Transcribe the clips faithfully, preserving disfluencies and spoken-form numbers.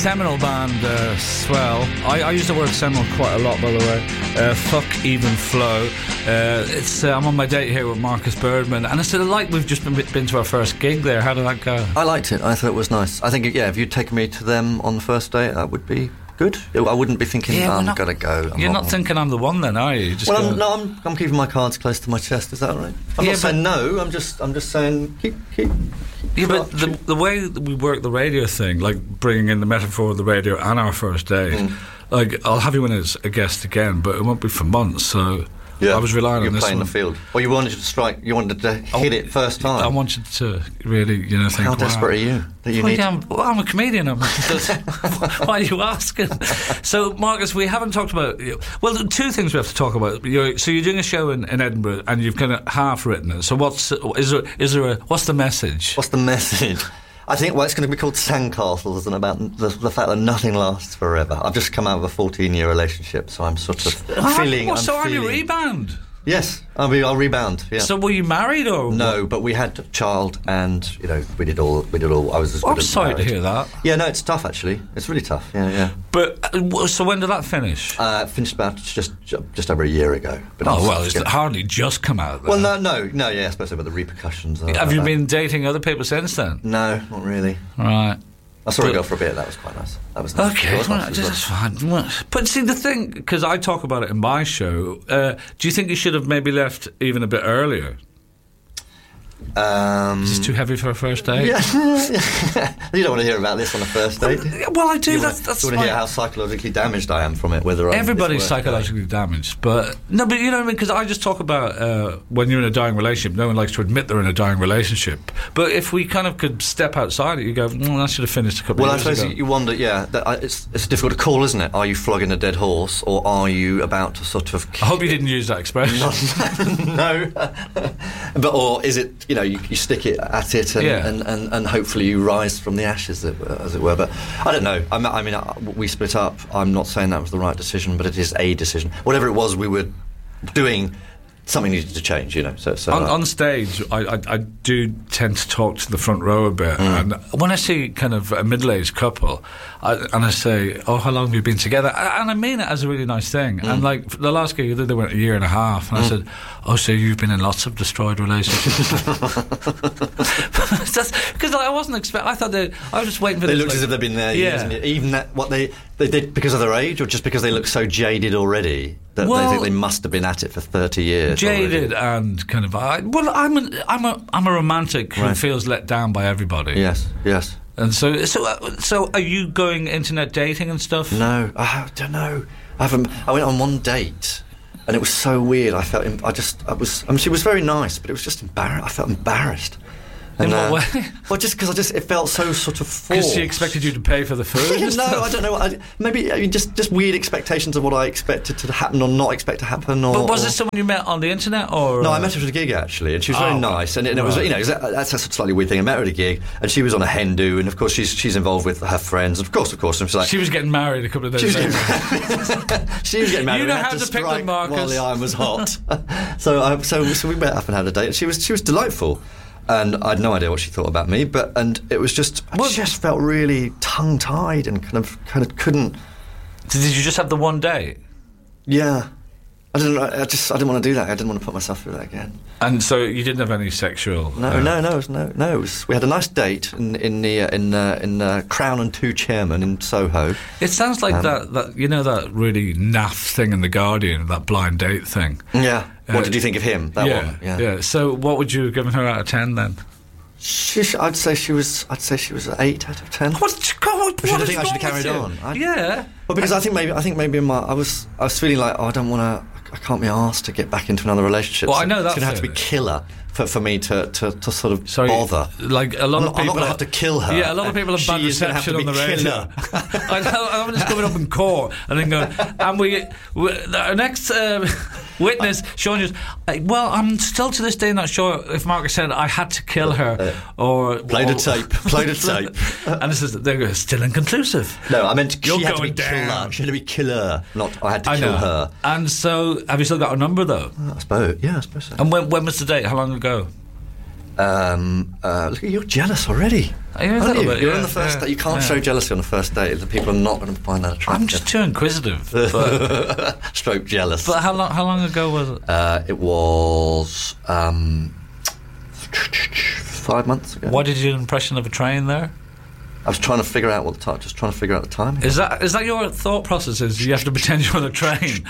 Seminole band, uh, swell. I, I use the word seminole quite a lot, by the way. Uh, fuck even flow. Uh, it's uh, I'm on my date here with Marcus Birdman, and it's like we've just been, been to our first gig there. How did that go? I liked it. I thought it was nice. I think, yeah, if you'd taken me to them on the first day, that would be good. I wouldn't be thinking, yeah, oh, I'm not, gonna go. I'm you're not, not thinking I'm the one, then, are you? you just well, go, I'm, no, I'm, I'm keeping my cards close to my chest. Is that right? I'm yeah, not saying no. I'm just, I'm just saying keep, keep. Yeah, but the, the way that we work the radio thing, like bringing in the metaphor of the radio and our first date, mm. like I'll have you in as a guest again, but it won't be for months. So yeah, I was relying You're on this playing one. the field. Well, you wanted to strike. You wanted to hit it first time. I wanted to really, you know, think. How desperate wow. are you? That you well, need. Yeah, I'm, well, I'm a comedian. I'm, why are you asking? So, Marcus, we haven't talked about. Well, two things we have to talk about. You're, so, you're doing a show in, in Edinburgh, and you've kind of half written it. So, what's is there? Is there a? What's the message? What's the message? I think, well, it's going to be called Sandcastles, and about the, the fact that nothing lasts forever. I've just come out of a fourteen-year relationship, so I'm sort of feeling. Well, so I'm are you feeling, rebound? Yes, I'll be. I'll rebound. Yeah. So were you married or no? But we had a child, and you know, we did all. We did all. I was. As well, good I'm as sorry married. to hear that. Yeah, no, it's tough actually. It's really tough. Yeah, yeah. But uh, so when did that finish? Uh, finished about just just over a year ago. But oh well, it's hardly just come out. There. Well, no, no, no. Yeah, I suppose about the repercussions. Have you that. been dating other people since then? No, not really. Right. I saw but, her go for a bit. That was quite nice. That was nice. Okay, was well, nice that's well. fine. But see, the thing, because I talk about it in my show, uh, do you think you should have maybe left even a bit earlier? Um, Is this too heavy for a first date? Yeah. You don't want to hear about this on a first date. Well, I do. You That's, want, that's you want to hear how psychologically damaged I am from it. Whether everybody's psychologically damaged, but no, but you know what I mean. Because I just talk about uh, when you're in a dying relationship. No one likes to admit they're in a dying relationship. But if we kind of could step outside it, you go, well, I should have finished a couple well, of years ago. Well, I ago. suppose you wonder. Yeah, that, uh, it's it's difficult to call, isn't it? Are you flogging a dead horse, or are you about to sort of? I hope you didn't use that expression. No, but or is it? You know, you, you stick it at it, and, yeah. and, and, and hopefully you rise from the ashes, as it were. But I don't know. I'm, I mean, we split up. I'm not saying that was the right decision, but it is a decision. Whatever it was, we were doing. Something needed to change, you know. So, so on, uh, on stage, I, I, I do tend to talk to the front row a bit, mm. and when I see kind of a middle-aged couple, I, and I say, "Oh, how long have you been together?" and I mean it as a really nice thing. Mm. And like the last gig, they went a year and a half, and mm. I said, "Oh, so you've been in lots of destroyed relationships?" Because I wasn't expecting. I thought they. I was just waiting for. They this, looked like, as if they've been there. Yeah. Years, even that what they they did because of their age, or just because they look so jaded already that well, they think they must have been at it for thirty years. Jaded already. And kind of. I, well, I'm an, I'm a I'm a romantic who right. feels let down by everybody. Yes, yes. And so, so, uh, so, are you going internet dating and stuff? No, I don't know. I haven't. I went on one date, and it was so weird. I felt. I just. I was. I mean, she was very nice, but it was just embarrassed. I felt embarrassed. In and, what uh, way? Well, just because I just it felt so sort of forced. Because she expected you to pay for the food. no, and stuff? I don't know. I, maybe I mean, just just weird expectations of what I expected to happen or not expect to happen. Or, but was or, it someone you met on the internet, or no? uh, I met her at a gig actually, and she was very oh, nice. And, and it was, right. you know, that's a slightly weird thing. I met her at a gig, and she was on a hen do, and of course she's she's involved with her friends, and of course, of course, and she's like she was getting married a couple of days she was later. Getting, she was getting married. You know and how had to, to pick them, Marcus. While the iron was hot. so, I, so so we met up and had a date. And she was she was delightful. And I had no idea what she thought about me, but and it was just I well, just felt really tongue-tied and kind of kind of couldn't. Did you just have the one date? Yeah, I didn't. I just I didn't want to do that. I didn't want to put myself through that again. And so you didn't have any sexual. No, uh, no, no, it was, no, no. It was, we had a nice date in in the uh, in uh, in uh, Crown and Two Chairmen in Soho. It sounds like um, that, that you know that really naff thing in the Guardian, that blind date thing. Yeah. Uh, what did you think of him? That yeah, one. Yeah. Yeah. So what would you have given her out of ten then? She, I'd say she was. I'd say she was an eight out of ten. What? God, But what I think I is should have wrong carried with on. you? I, Yeah. Well, because I think maybe I think maybe in my I was I was feeling like oh, I don't want to. I can't be asked to get back into another relationship. Well, so I know it's that going to have to be feeling. killer for, for me to, to, to sort of Sorry, bother. Like a lot I'm of not, I'm people not going to have to kill her. Yeah, a lot of people have She bad is gonna have reception to on the be radio. killer. I know, I'm just coming up in court and then going, and we, we our next uh, witness, Sean, just, uh, well, I'm still to this day not sure if Marcus said I had to kill her or Played or, a tape. Played a tape. And this is they're still inconclusive. No, I meant You're she had to be going down. killer. She had to be killer. Not I had to I kill know. her. And so, have you still got a number though? I suppose. Yeah, I suppose so. And when when was the date? How long ago? Um, uh, look, you're jealous already. You're, a aren't little you? bit, You're yeah, on the first yeah, date. You can't yeah. show jealousy on the first date. The people are not going to find that attractive. I'm just too inquisitive. But, Stroke jealous. but how long? How long ago was it? Uh, it was um, five months ago. Why did you get an impression of a train there? I was trying to figure out what the time. Just trying to figure out the timing. Is that is that your thought process? Is you have to pretend you're on a train?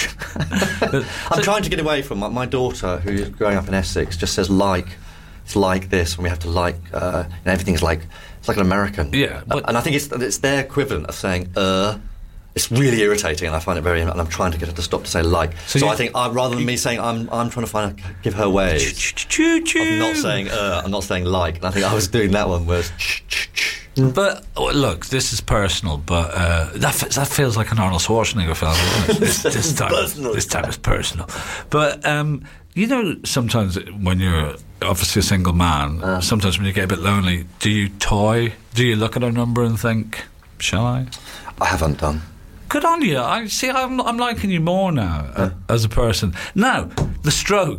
I'm trying to get away from my, my daughter, who is growing up in Essex. Just says like. It's like this, and we have to like. Uh, you know, everything's like it's like an American. Yeah, but and I think it's it's their equivalent of saying uh. It's really irritating, and I find it very. And I'm trying to get her to stop to say like. So, so I think I, rather than me saying I'm, I'm trying to find a, give her ways. Choo choo. I'm not saying uh. I'm not saying like. And I think I was doing that one was. But oh, look, this is personal, but uh, that f- that feels like an Arnold Schwarzenegger film, doesn't it? This, this time, Personal. this time is personal. But um, you know, sometimes when you're obviously a single man, Uh. sometimes when you get a bit lonely, do you toy? Do you look at a number and think, "Shall I?" I haven't done. Good on you. I see. I'm, I'm liking you more now uh, as a person. Now, the stroke.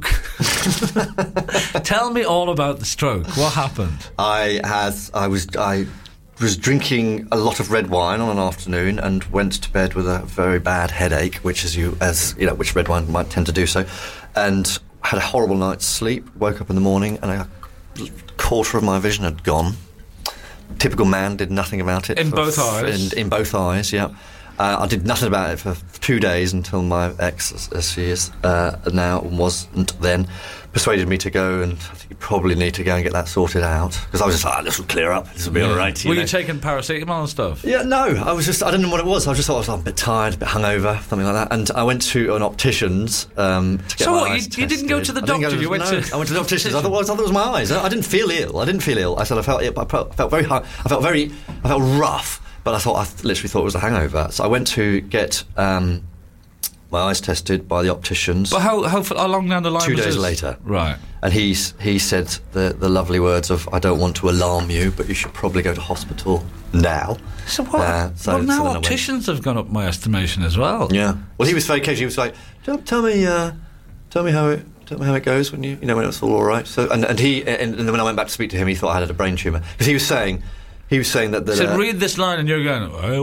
Tell me all about the stroke. What happened? I had. I was. I was drinking a lot of red wine on an afternoon and went to bed with a very bad headache, which, as you, as you know, which red wine might tend to do so, and had a horrible night's sleep. Woke up in the morning and a quarter of my vision had gone. Typical man, did nothing about it. In for, both eyes? In, in both eyes, yeah. Uh, I did nothing about it for two days until my ex, as, as she is uh, now, wasn't then, persuaded me to go, and I think you probably need to go and get that sorted out. Because I was just like, oh, this will clear up, this will be Yeah. all right. You Were know? you taking paracetamol and stuff? Yeah, no, I was just, I didn't know what it was. I just thought I was like, a bit tired, a bit hungover, something like that. And I went to an optician's um, to get So my what, eyes you- you didn't go tested. to the I didn't go doctor, you went no, to- I went to the optician's. I thought, well, I thought it was my eyes. I, I didn't feel ill. I didn't feel ill. I said I felt ill, but I felt, I felt very hung, I felt very, I felt rough. But I thought, I th- literally thought it was a hangover. So I went to get um, my eyes tested by the opticians. But how, how, how long down the line Two was days this? later. Right. And he, s- he said the, the lovely words of, I don't want to alarm you, but you should probably go to hospital now. So what? Uh, so- well, so now then I went. opticians have gone up my estimation as well. Yeah. Well, he was very cagey. He was like, "Tell, tell me, uh, tell me how it, tell me how it goes when you, you know, when it's all all right." So, and, and he, and, and then when I went back to speak to him, he thought I had a brain tumor because he was saying, he was saying that. that He said, uh, read this line, and you're going, oh,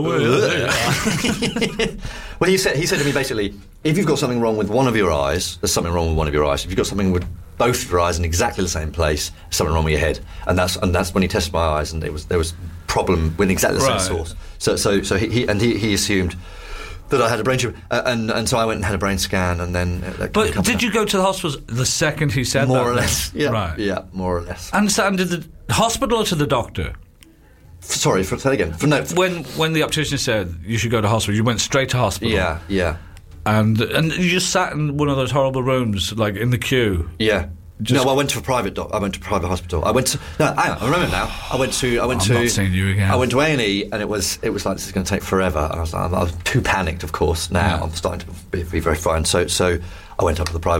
well, well, he said, he said to me basically, if you've got something wrong with one of your eyes, there's something wrong with one of your eyes. If you've got something with both of your eyes in exactly the same place, there's something wrong with your head. And that's and that's when he tested my eyes, and it was there was problem with exactly the Right. same source. So so so he, he and he, he assumed that I had a brain tumor, uh, and and so I went and had a brain scan, and then. Uh, that But come did back. you go to the hospital the second he said more that? or then? less? Yeah, Right. yeah, more or less. And so, and did the hospital or to the doctor? Sorry, for, say again. For, no, When when the optician said you should go to hospital, you went straight to hospital. yeah, yeah, And and you just sat in one of those horrible rooms, like in the queue. yeah. Just- no, I went to a private doc. I went to a private hospital. I went to. No, hang on, I remember now. I went to. I went I'm to. not seeing you again. I went to A and E, and it was. It was like this is going to take forever. And I was. like, I was too panicked. Of course, now Yeah. I'm starting to be, be very frightened. So, so I went up to the private